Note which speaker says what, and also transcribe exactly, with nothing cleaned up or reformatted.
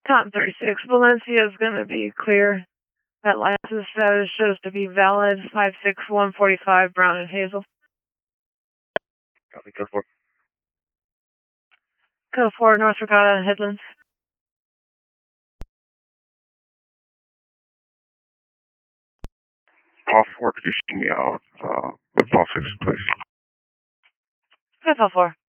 Speaker 1: Tom thirty-six, Valencia is going to be clear. That license status shows to be valid, five six one four five, Brown and Hazel.
Speaker 2: Copy, code four.
Speaker 1: Code four, North Regatta and Headlands.
Speaker 2: Paul four, could you see me out, uh, with Paul six, please?
Speaker 1: Okay, Paul four.